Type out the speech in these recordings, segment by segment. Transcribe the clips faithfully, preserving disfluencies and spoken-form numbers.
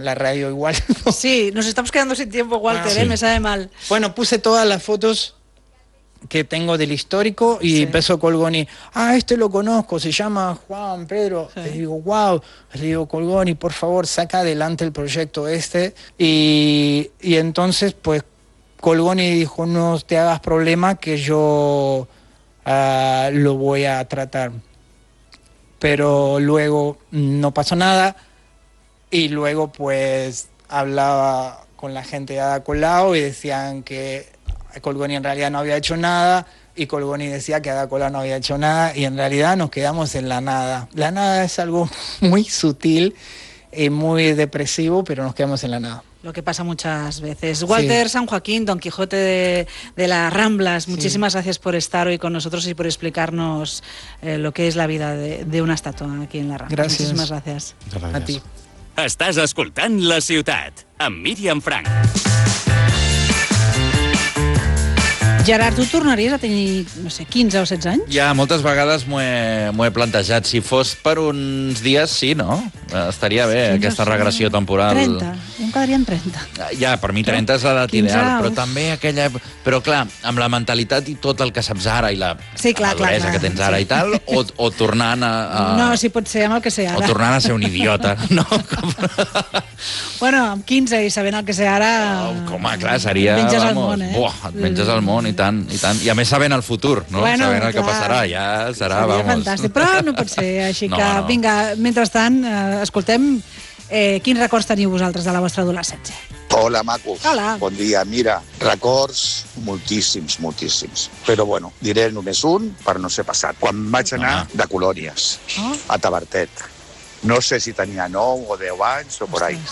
la radio igual. Sí, nos estamos quedando sin tiempo, Walter, Ah, ¿eh? sí. Me sabe mal. Bueno, puse todas las fotos que tengo del histórico y Sí. empezó Colgoni, ah, este lo conozco, se llama Juan Pedro. Sí. Le digo, wow, le digo, Colgoni, por favor, saca adelante el proyecto este. Y, y entonces, pues, Colgoni dijo, no te hagas problema que yo uh, lo voy a tratar. Pero luego no pasó nada y luego, pues, hablaba con la gente de Ada Colau y decían que Colgoni en realidad no había hecho nada y Colgoni decía que Ada Colau no había hecho nada y en realidad nos quedamos en la nada. La nada es algo muy sutil y muy depresivo, pero nos quedamos en la nada. Lo que pasa muchas veces. Walter sí. San Joaquín, Don Quijote de, de las Ramblas, sí. Muchísimas gracias por estar hoy con nosotros y por explicarnos eh, lo que es la vida de, de una estatua aquí en la Rambla. Gracias. Muchísimas gracias. Gracias. A ti. Estàs escoltant La Ciutat, amb Míriam Frank. Gerard, tu tornaries a tenir, no sé, quinze o setze anys? Ja, moltes vegades m'ho he, m'ho he plantejat. Si fos per uns dies, sí, no? Estaria bé, quinze, aquesta regressió temporal. trenta, jo em quedaria en trenta. Ja, per mi trenta és l'edat ideal, però uf. també aquella... Però clar, amb la mentalitat i tot el que saps ara i la sí, clar, maduresa clar, clar. que tens ara sí. i tal, o, o tornant a, a... No, si pot ser amb el que sé ara. O tornant a ser un idiota, no? Bueno, amb quinze i sabent el que sé ara... Oh, home, clar, seria... Et menges vamos, el món, eh? Buah, et menges el món, i tant, i tant. I a més sabent el futur, no? Bueno, sabent el clar, que passarà, ja serà, seria vamos... fantàstic, però no pot ser, així no, que, no. vinga, mentrestant, eh, escoltem eh, quins records teniu vosaltres de la vostra adolescència. Hola, macos. Hola. Bon dia. Mira, records moltíssims, moltíssims. Però, bueno, diré només un per no ser passat. Quan vaig anar de colònies Oh. a Tavertet. No sé si tenia nou o deu anys o por ahí.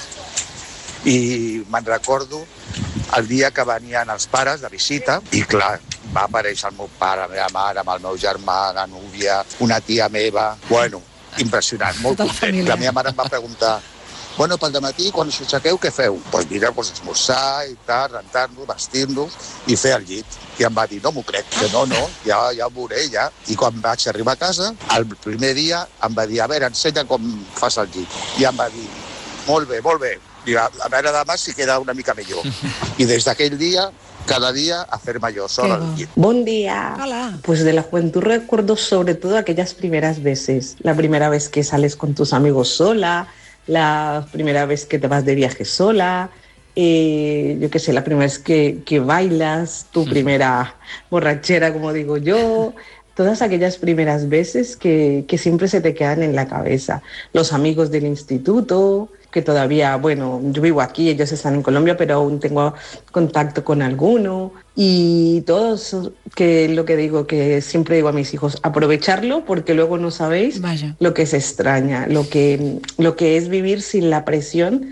I me'n recordo el dia que venien els pares de visita i, clar, va aparèixer el meu pare, la meva mare, amb el meu germà, la núvia, una tia meva... Bueno, impressionant, molt Tota la content. família. La meva mare em va preguntar bueno, pel dematí, quan us aixequeu, què feu? Doncs pues mira, pues esmorzar i tal, rentar-nos, vestir-nos i fer el llit. I em va dir, no m'ho crec, que no, no, ja, ja ho veuré, ja. I quan vaig arribar a casa, el primer dia em va dir, a veure, ensenya com fas el llit. I em va dir, molt bé, molt bé. I a, a veure demà si queda una mica millor. I des d'aquell dia, cada día hacerme yo sola el llit. Buen día. Hola. Pues de la juventud recuerdo sobre todo aquellas primeras veces. La primera vez que sales con tus amigos sola, la primera vez que te vas de viaje sola, eh, yo qué sé, la primera vez que, que bailas, tu primera borrachera, como digo yo, todas aquellas primeras veces que, que siempre se te quedan en la cabeza. Los amigos del instituto, que todavía, bueno, yo vivo aquí, ellos están en Colombia, pero aún tengo contacto con alguno. Y todos, que lo que digo, que siempre digo a mis hijos, aprovecharlo porque luego no sabéis Vaya. lo que se extraña, lo que, lo que es vivir sin la presión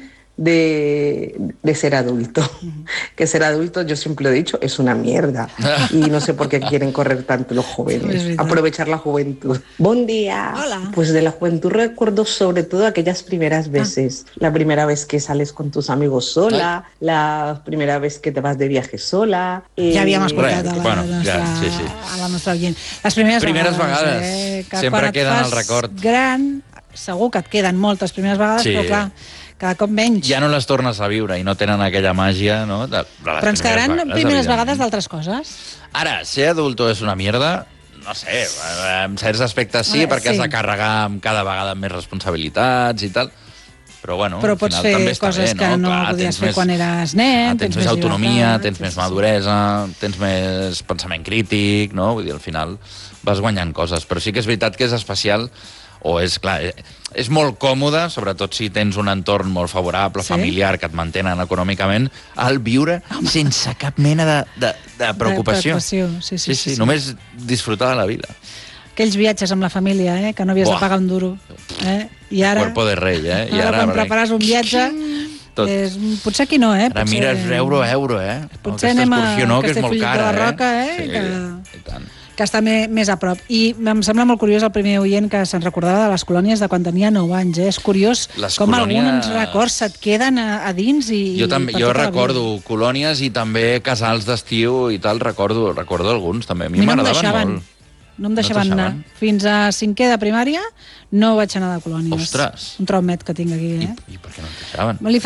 de, de ser adulto. Uh-huh. Que ser adulto, yo siempre lo he dicho, es una mierda. Y no sé por qué quieren correr tanto los jóvenes. Aprovechar la juventud. Buen día. Hola. Pues de la juventud recuerdo sobre todo aquellas primeras veces. Ah. La primera vez que sales con tus amigos sola, Ay. la primera vez que te vas de viaje sola. Eh... Ja havíem escoltat Re, a la, bueno, nostra, ja, sí, sí. a la nostra oient. Les primeres, primeres vegades, vegades eh, que sempre queden al fas record. Gran, segur que et queden moltes primeres vegades, Sí. però clar, cada cop menys. Ja no les tornes a viure i no tenen aquella màgia, no? De, de les Però ens quedaran vegades, primeres evidentment. vegades d'altres coses. Ara, ser adulto és una mierda, no sé, en certs aspectes sí, Eh, perquè sí. has de carregar amb cada vegada amb més responsabilitats i tal, però bueno, Però al pots final fer també està coses bé, que no Clar, podies tens fer més- quan eres nen, Ah, tens tens més més autonomia, llibertat, tens sí, més sí. maduresa, tens més pensament crític, no? Vull dir, al final vas guanyant coses, però sí que és veritat que és especial, o és, clar, eh, és molt còmode, sobretot si tens un entorn molt favorable, Sí? familiar, que et mantenen econòmicament, al viure sense cap mena de, de, de preocupació. De preocupació, sí, sí, sí, sí, sí. Només disfrutar de la vida. Aquells viatges amb la família, eh, que no havies Buah. de pagar un duro. Eh? I ara, Cuerpo de rei, eh? I ara, ara, quan prepares un viatge, Tot. és, potser aquí no, eh? Ara potser, mires euro a euro, eh? Potser Aquesta anem a excursió no, que és molt Castellfollit de cara, la Roca, eh? Sí, Que- i tant. que està me, més a prop. I em sembla molt curiós el primer oient que se'n recordava de les colònies de quan tenia nou anys. Eh? És curiós Les com colònies- alguns records se't queden a, a dins i... Jo també, per jo tota la recordo vida. colònies i també casals d'estiu i tal, recordo, recordo alguns també. A mi A mi no em m'agradaven deixaven. molt. No em deixaven No anar. deixaven? Fins a cinquè de primària no vaig anar de colònies. Ostres. Un traumet que tinc aquí, I, eh? I per què no et deixaven? Me li